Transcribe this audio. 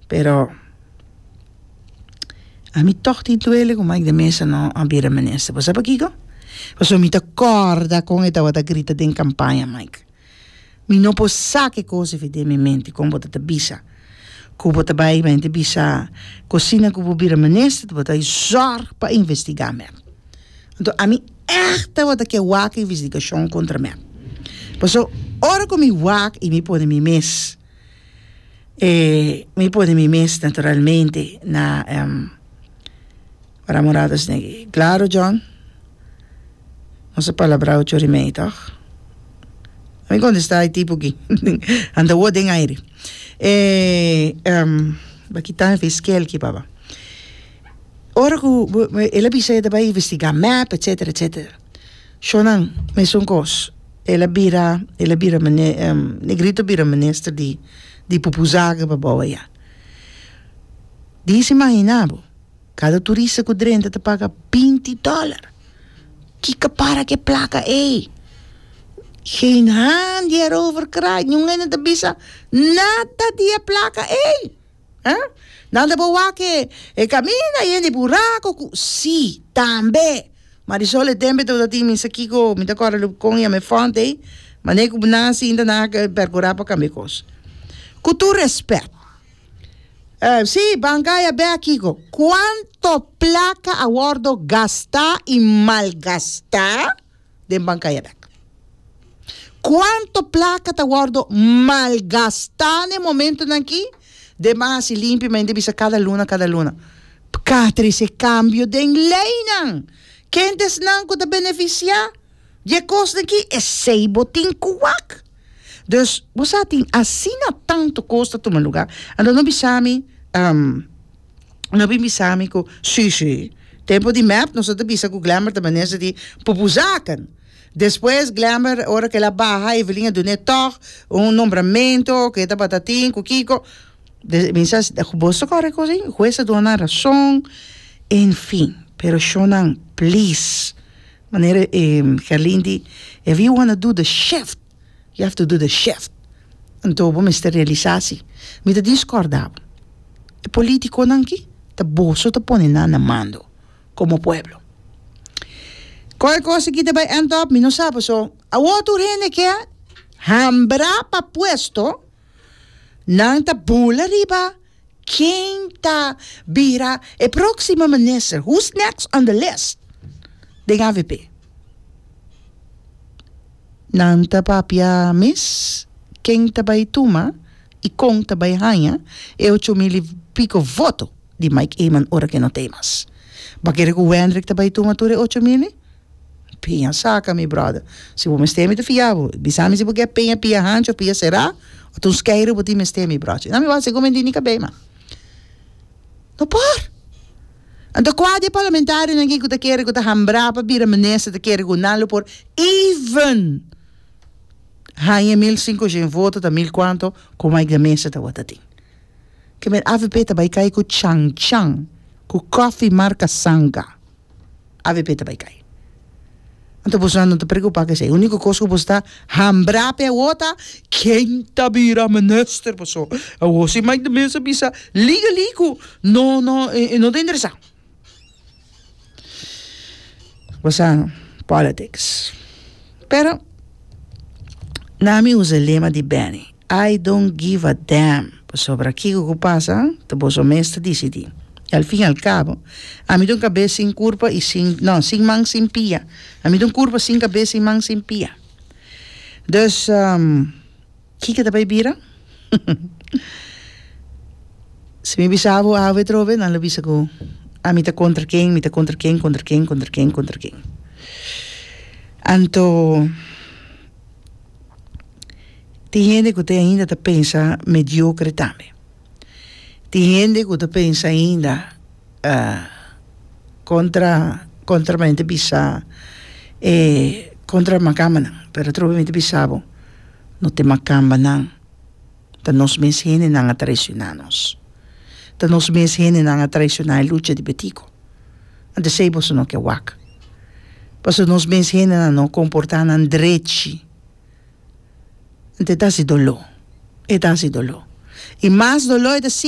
Pero a mim toch niet duele como é que de mesa não abrir menesa. Você sabe Kiko? Você me acorda com esta outra grita de campanha, Mike. Me não posso saber coisa de minha mente como você te bisa. Como você vai te bisa cocina como abrir menesa, você zorg para investigar mesmo. Então a mim echt wat ek waak investigação contra mim. Paso ora com mi waak e me pode mi mes. Me pode mi mes naturalmente na para moradas negi. Claro, John. Não se palabra o chorimei, toch? Me quando está aí tipo que anda o den aire. Bakita fiscal que baba. Ora que ela precisa de investigar map, etc, etc. Shonan, me son cos. Ela bira negrito bira minister di pupuzaga babawa. Di se imaginabo, cada turista que drenta te paga $20. Kika para que placa, Geen hand hierover krijgt. Jongen, de bisa nada die placa, Nada bewake, camina y en el buraco, sí, también. Marisol het tempo dat die mensen kiko met elkaar kon je me fonte, maar nee op nasi in de naak percorapa kamikos. Kutu respect. Sí, bancaya be kiko. ¿Cuánto placa a bordo gasta y malgasta de bancaya be? ¿Cuánto placa a bordo malgasta en el momento en aquí? De más y limpio, me indivisa cada luna. Katri se cambio de lei. Quem desnang ko te beneficia? Je kost aqui é 6 botin kuwak. Dus, você tem assim tanto custa tu lugar. Ando não bisami, ko, sim. Tempo de map, nós te bisa com glamour de maneira de pupuzakan. Depois, glamour, hora que ela barra e velinha do netor, nombramento, que tá batatin, kiko. Pensas, você corre coisa, jueza dona razão, enfim. Pero Shonan, please, maneira, Gerlindi, if you want to do the shift, you have to do the shift. Então, vamos ter realização. Me te discordava. O político não aqui, te bolso te põe na mando, como pueblo. Qual coisa que te vai end up, me não sabe, so, a outro rende que é, hambra pa puesto, não te bula riba, quem tá bira e próxima minister? Who's next on the list? De AVP. Nanta papia miss, quem tá vai tuma e com tá vai hanha e 8,000 pico voto de Mike Eman ora que não temas. Bakere que o Hendrik tá vai tuma ture 8,000? Pinha saca, mi brother. Se você me te fiavo, bisami se porque pinha hancho, pinha será, ou tu skeiro boti me stemi brother. Não me vai se como indini cabe, man. No por. Então, quando parlamentar ninguém que quer que hambra para vir a ministra te quer que não por even há 1.500 votos da 1.000 quanto como é que a mesa tá outra tem. Que me AVP tá vai cair com chang com coffee marca sanga. AVP tá vai cair. Então você não te preocupa que sei. A única coisa que você está hambra para outra quem tá vir a ministra pessoa. Se mais de mesa bisa ligo. Não tem interesse. Você politics. Pero nami usa o lema de Benny. I don't give a damn sobre aquilo que passa. Te você mestre decidir. Al fin y al cabo, a mí don cabeza sin curva y sin man sin pia. A mí don curva sin cabeza y man sin pia. Dus, kijk het bij bira. Se me bisavo a ver trove, dan le bisago. A mí te contra quem. Anto, tem gente que ainda te pensa mediocre também. Tem gente que pensa ainda contra mente bisa contra macama pero trobamente bisabo não tem macamba não tá nos mesene não a traicionanos tá nos mesene não a traicionar luta de betico ante sei você não que wak passo nos mesene não comportar não direito ante tá se dolor e mais dolor é